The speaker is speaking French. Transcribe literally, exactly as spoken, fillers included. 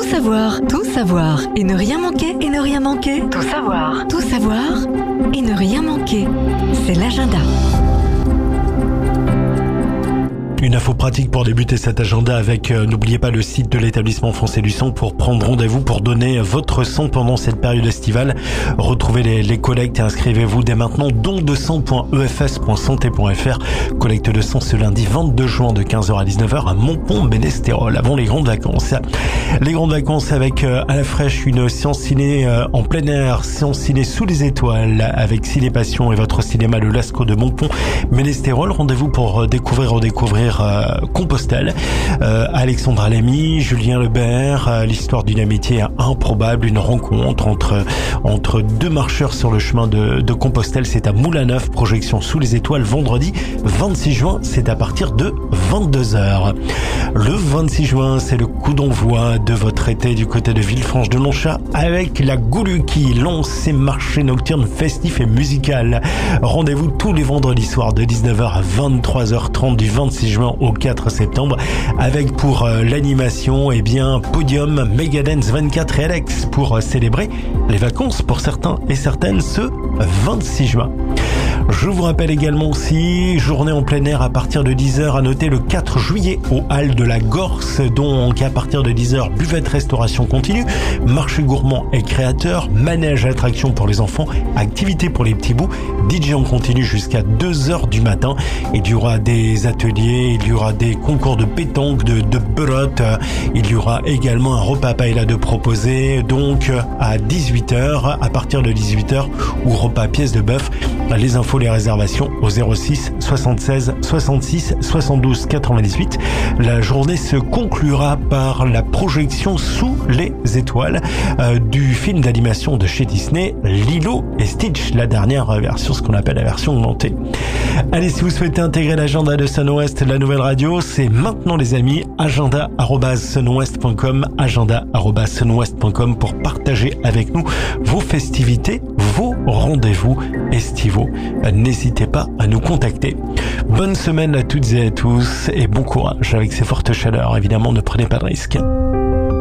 savoir, tout savoir et ne rien manquer, et ne rien manquer. Tout savoir, tout savoir et ne rien manquer. C'est l'agenda. Une info pratique pour débuter cet agenda avec, euh, n'oubliez pas le site de l'établissement français du sang pour prendre rendez-vous pour donner votre sang pendant cette période estivale. Retrouvez les, les collectes et inscrivez-vous dès maintenant don de sang point e f s point santé point f r. Collecte de sang ce lundi vingt-deux juin de quinze heures à dix-neuf heures à Montpont-Ménestérol avant les grandes vacances. Les grandes vacances avec euh, à la fraîche une séance ciné euh, en plein air, séance ciné sous les étoiles avec Ciné Passion et votre cinéma Le Lascaux de Montpont-Ménestérol. Rendez-vous pour euh, découvrir, redécouvrir Euh, Compostelle, euh, Alexandra Lamy, Julien Lebert, euh, l'histoire d'une amitié improbable, une rencontre entre entre deux marcheurs sur le chemin de, de Compostelle. C'est à Moulin-Neuf, projection sous les étoiles vendredi vingt-six juin, c'est à partir de vingt-deux heures. Le vingt-six juin, c'est le coup d'envoi de votre été du côté de Villefranche-de-Longchamp avec la Goulue qui lance ses marchés nocturnes festifs et musical. Rendez-vous tous les vendredis soirs de dix-neuf heures à vingt-trois heures trente du vingt-six juin au quatre septembre avec pour euh, l'animation eh bien Podium, Megadance vingt-quatre et Alex pour euh, célébrer les vacances pour certains et certaines ce vingt-six juin. Je vous rappelle également aussi, journée en plein air à partir de dix heures, à noter le quatre juillet au Halles de la Gorse, donc à partir de dix heures, buvette restauration continue, marché gourmand et créateur, manège attraction pour les enfants, activités pour les petits bouts, D J en continu jusqu'à deux heures du matin. Il y aura des ateliers, il y aura des concours de pétanque, de, de belote, il y aura également un repas paella de proposer, donc à dix-huit heures, à partir de dix-huit heures, ou repas pièce de bœuf. Les infos, les réservations au zéro six soixante-seize soixante-six soixante-douze quatre-vingt-dix-huit. La journée se conclura par la projection sous les étoiles euh, du film d'animation de chez Disney, Lilo et Stitch, la dernière version, ce qu'on appelle la version augmentée. Allez, si vous souhaitez intégrer l'agenda de Sun West, la nouvelle radio, c'est maintenant les amis, agenda arobase sunwest point com, agenda arobase sunwest point com pour partager avec nous vos festivités, vos rendez-vous estivaux. N'hésitez pas à nous contacter. Bonne semaine à toutes et à tous et bon courage avec ces fortes chaleurs. Évidemment, ne prenez pas de risques.